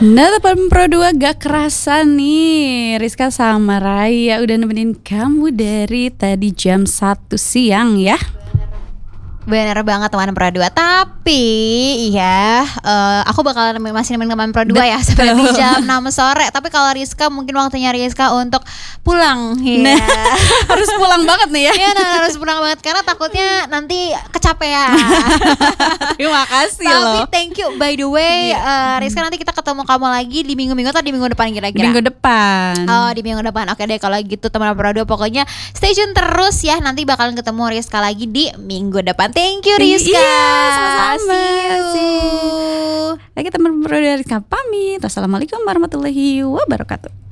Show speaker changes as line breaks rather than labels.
Nah, teman Pro 2 gak kerasa nih, Rizka sama Raya udah nemenin kamu dari tadi jam 1 siang ya.
Bener banget teman Pro 2. Tapi aku bakal masih nemenin teman Pro 2 ya sampai nanti jam 6 sore. Tapi kalau Rizka mungkin waktunya Rizka untuk pulang ya.
Nah, harus pulang banget nih ya.
Iya, harus pulang banget karena takutnya nanti kecapean.
Terima kasih
Tapi
loh.
thank you by the way. Rizka, nanti kita ketemu kamu lagi di minggu-minggu atau di minggu depan kira-kira?
Minggu depan.
Oh, di minggu depan. Oke deh kalau gitu teman Pro 2, pokoknya stay tune terus ya. Nanti bakalan ketemu Rizka lagi di minggu depan. Thank you Rizka.
Iya, sama-sama.
See you.
Lagi teman Pro 2 Rizka pamit. Wassalamualaikum warahmatullahi wabarakatuh.